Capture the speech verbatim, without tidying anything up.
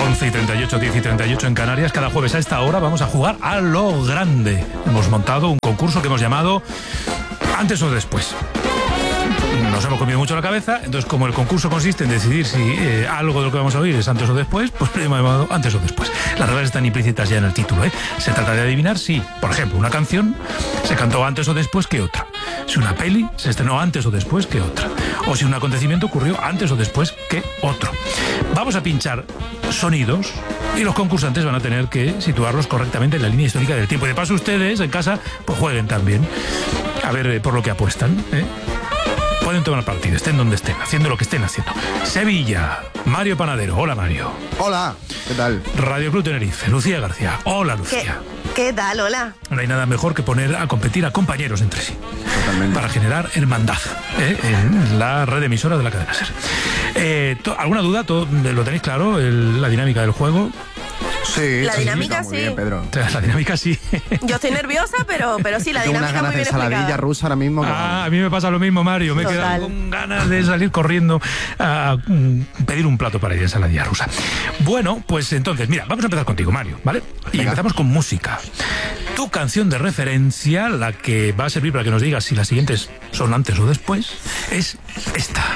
once y treinta y ocho, diez y treinta y ocho en Canarias. Cada jueves a esta hora vamos a jugar a lo grande. Hemos montado un concurso que hemos llamado Antes o Después. Nos hemos comido mucho la cabeza, entonces como el concurso consiste en decidir si eh, algo de lo que vamos a oír es antes o después, pues lo hemos llamado Antes o Después. Las reglas están implícitas ya en el título, ¿eh? Se trata de adivinar si, por ejemplo, una canción se cantó antes o después que otra. Si una peli se estrenó antes o después que otra. O si un acontecimiento ocurrió antes o después que otro. Vamos a pinchar sonidos y los concursantes van a tener que situarlos correctamente en la línea histórica del tiempo. Y de paso ustedes en casa pues jueguen también a ver eh, por lo que apuestan, ¿eh? Pueden tomar partido, estén donde estén, haciendo lo que estén haciendo. Sevilla, Mario Panadero. Hola, Mario. Hola, ¿qué tal? Radio Club Tenerife, Lucía García. Hola, Lucía. ¿Qué, qué tal? Hola. No hay nada mejor que poner a competir a compañeros entre sí. Totalmente. Para generar hermandad, ¿eh? En la red emisora de la cadena SER. Eh, ¿Alguna duda? ¿Todo, ¿Lo tenéis claro? El, la dinámica del juego. Sí, La sí, dinámica está muy sí. bien, Pedro. La dinámica sí. Yo estoy nerviosa, pero, pero sí, la Tengo dinámica unas ganas muy de bien saladilla explicada. rusa ahora mismo. Ah, a mí me pasa lo mismo, Mario. Me he Total. quedado con ganas de salir corriendo a mm, pedir un plato para ir a ensaladilla rusa. Bueno, pues entonces, mira, vamos a empezar contigo, Mario, ¿vale? Y Venga. empezamos con música. Tu canción de referencia, la que va a servir para que nos digas si las siguientes son antes o después, es esta.